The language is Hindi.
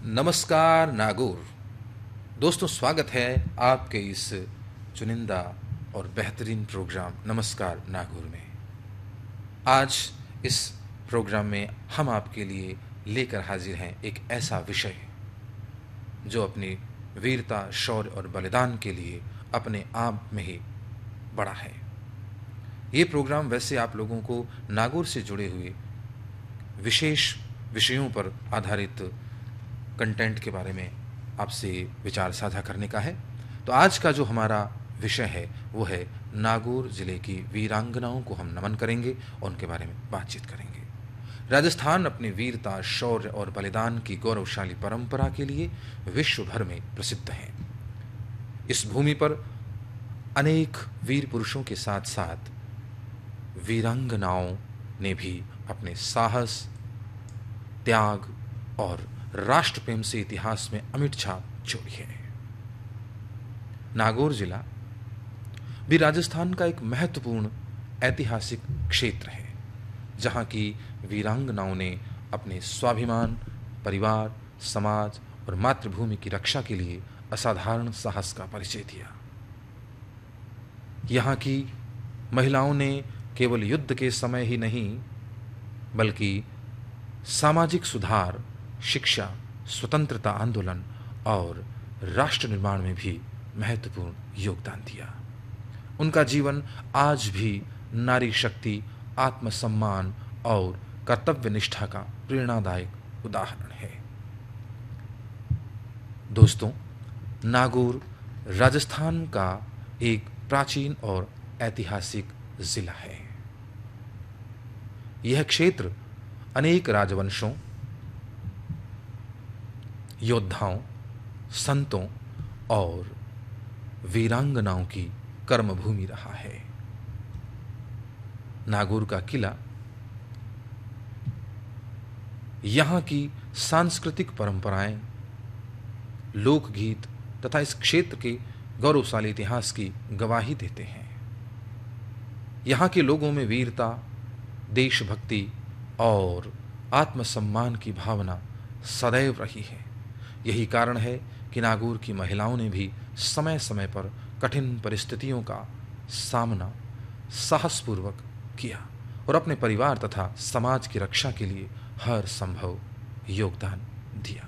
नमस्कार नागौर। दोस्तों, स्वागत है आपके इस चुनिंदा और बेहतरीन प्रोग्राम नमस्कार नागौर में। आज इस प्रोग्राम में हम आपके लिए लेकर हाजिर हैं एक ऐसा विषय जो अपनी वीरता, शौर्य और बलिदान के लिए अपने आप में ही बड़ा है। ये प्रोग्राम वैसे आप लोगों को नागौर से जुड़े हुए विशेष विषयों पर आधारित कंटेंट के बारे में आपसे विचार साझा करने का है। तो आज का जो हमारा विषय है वो है नागौर जिले की वीरांगनाओं को हम नमन करेंगे और उनके बारे में बातचीत करेंगे। राजस्थान अपनी वीरता, शौर्य और बलिदान की गौरवशाली परंपरा के लिए विश्व भर में प्रसिद्ध है। इस भूमि पर अनेक वीर पुरुषों के साथ साथ वीरांगनाओं ने भी अपने साहस, त्याग और राष्ट्र प्रेम से इतिहास में अमिट छाप छोड़ी है। नागौर जिला भी राजस्थान का एक महत्वपूर्ण ऐतिहासिक क्षेत्र है, जहां की वीरांगनाओं ने अपने स्वाभिमान, परिवार, समाज और मातृभूमि की रक्षा के लिए असाधारण साहस का परिचय दिया। यहां की महिलाओं ने केवल युद्ध के समय ही नहीं बल्कि सामाजिक सुधार, शिक्षा, स्वतंत्रता आंदोलन और राष्ट्र निर्माण में भी महत्वपूर्ण योगदान दिया। उनका जीवन आज भी नारी शक्ति, आत्मसम्मान और कर्तव्य निष्ठा का प्रेरणादायक उदाहरण है। दोस्तों, नागौर राजस्थान का एक प्राचीन और ऐतिहासिक जिला है। यह क्षेत्र अनेक राजवंशों, योद्धाओं, संतों और वीरांगनाओं की कर्मभूमि रहा है। नागौर का किला यहां की सांस्कृतिक परंपराएं, लोकगीत तथा इस क्षेत्र के गौरवशाली इतिहास की गवाही देते हैं। यहां के लोगों में वीरता, देशभक्ति और आत्मसम्मान की भावना सदैव रही है। यही कारण है कि नागौर की महिलाओं ने भी समय समय पर कठिन परिस्थितियों का सामना साहसपूर्वक किया और अपने परिवार तथा समाज की रक्षा के लिए हर संभव योगदान दिया।